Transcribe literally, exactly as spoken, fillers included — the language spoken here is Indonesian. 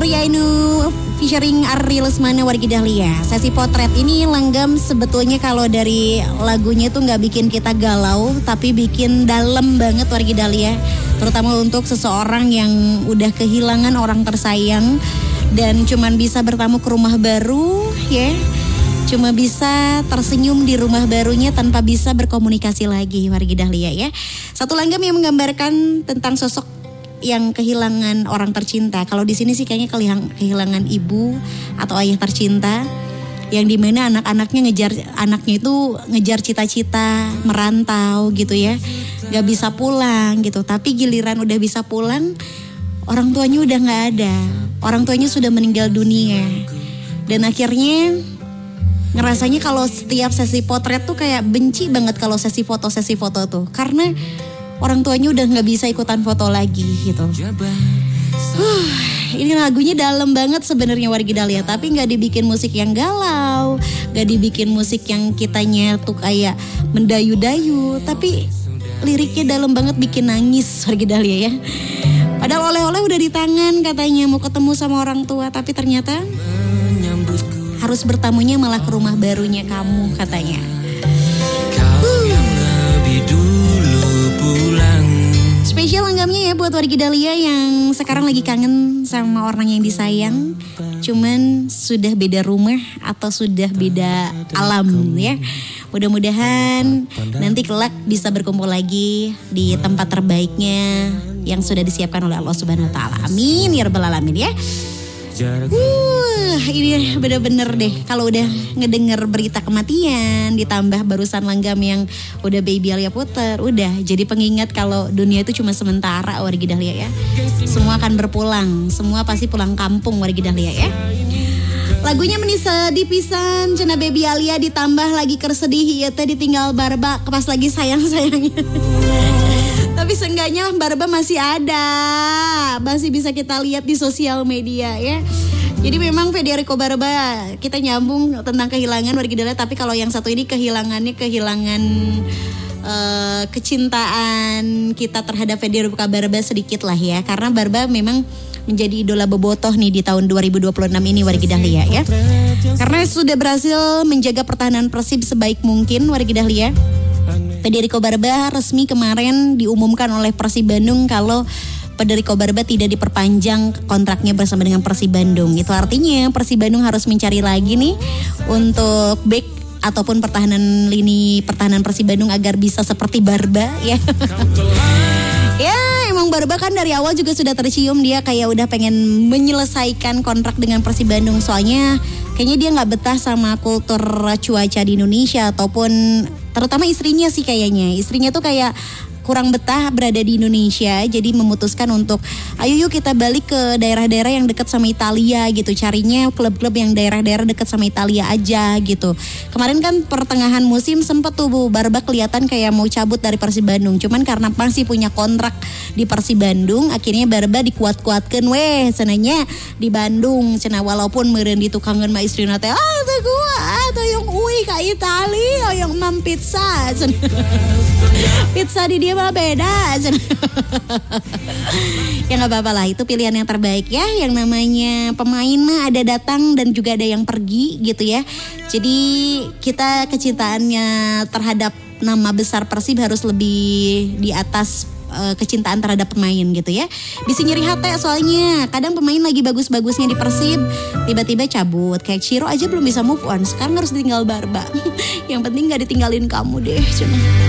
Surya Inu featuring Ari Lesmana Wargi Dahlia. Sesi potret ini langgam sebetulnya kalau dari lagunya tuh gak bikin kita galau, tapi bikin dalam banget Wargi Dahlia. Terutama untuk seseorang yang udah kehilangan orang tersayang dan cuman bisa bertamu ke rumah baru ya. Cuma bisa tersenyum di rumah barunya tanpa bisa berkomunikasi lagi Wargi Dahlia ya. Satu langgam yang menggambarkan tentang sosok yang kehilangan orang tercinta. Kalau di sini sih kayaknya kehilangan ibu atau ayah tercinta, yang dimana anak-anaknya ngejar anaknya itu ngejar cita-cita merantau gitu ya, gak bisa pulang gitu. Tapi giliran udah bisa pulang, orang tuanya udah nggak ada, orang tuanya sudah meninggal dunia. Dan akhirnya ngerasanya kalau setiap sesi potret tuh kayak benci banget kalau sesi foto sesi foto tuh, karena orang tuanya udah gak bisa ikutan foto lagi gitu. Huh, ini lagunya dalam banget sebenarnya Wargi Dahlia, tapi gak dibikin musik yang galau, gak dibikin musik yang kitanya tuh kayak mendayu-dayu, tapi liriknya dalam banget bikin nangis Wargi Dahlia ya. Padahal oleh-oleh udah di tangan katanya mau ketemu sama orang tua, tapi ternyata harus bertamunya malah ke rumah barunya kamu katanya. Spesial langgamnya ya buat Wargi Dahlia yang sekarang lagi kangen sama orang yang disayang, cuman sudah beda rumah atau sudah beda alam ya. Mudah-mudahan nanti kelak bisa berkumpul lagi di tempat terbaiknya yang sudah disiapkan oleh Allah Subhanahu wa taala. Amin ya rabbal alamin ya. Uh, ini bener-bener deh kalau udah ngedenger berita kematian ditambah barusan langgam yang udah baby Alia puter, udah jadi pengingat kalau dunia itu cuma sementara Wargi Dahlia ya. Semua akan berpulang, semua pasti pulang kampung Wargi Dahlia ya. Lagunya menisa dipisan cenah baby Alia ditambah lagi kersedih ieu teh ditinggal Barba pas lagi sayang-sayangnya. Tapi seenggaknya Barba masih ada, masih bisa kita lihat di sosial media ya. Jadi memang Federico Barba kita nyambung tentang kehilangan Wargi Dahlia, tapi kalau yang satu ini kehilangannya kehilangan uh, kecintaan kita terhadap Federico Barba sedikit lah ya. Karena Barba memang menjadi idola bobotoh nih di tahun dua ribu dua puluh enam ini Wargi Dahlia ya. Karena sudah berhasil menjaga pertahanan Persib sebaik mungkin Wargi Dahlia. Federico Barba resmi kemarin diumumkan oleh Persib Bandung kalau Federico Barba tidak diperpanjang kontraknya bersama dengan Persib Bandung. Itu artinya Persib Bandung harus mencari lagi nih untuk back ataupun pertahanan lini pertahanan Persib Bandung agar bisa seperti Barba ya. Ya emang Barba kan dari awal juga sudah tercium dia kayak udah pengen menyelesaikan kontrak dengan Persib Bandung. Soalnya kayaknya dia gak betah sama kultur cuaca di Indonesia ataupun terutama istrinya sih kayaknya. Istrinya tuh kayak kurang betah berada di Indonesia, jadi memutuskan untuk ayo yuk kita balik ke daerah-daerah yang dekat sama Italia gitu, carinya klub-klub yang daerah-daerah dekat sama Italia aja gitu. Kemarin kan pertengahan musim sempet tuh Bu Barba kelihatan kayak mau cabut dari Persib Bandung, cuman karena masih punya kontrak di Persib Bandung, akhirnya Barba dikuat-kuatkan weh cenanya di Bandung cenah walaupun meureun ditukangeun ma istrina teh ah teh gua atuh yang uwi ka Italia yang mam pizza pizza di dia malah beda. Ya gak apa-apa lah, itu pilihan yang terbaik ya. Yang namanya pemain mah ada datang dan juga ada yang pergi gitu ya. Jadi kita kecintaannya terhadap nama besar Persib harus lebih di atas uh, kecintaan terhadap pemain gitu ya. Bisa nyeri hati soalnya kadang pemain lagi bagus-bagusnya di Persib tiba-tiba cabut. Kayak Ciro aja belum bisa move on, sekarang harus ditinggal Barba. Yang penting gak ditinggalin kamu deh. Cuma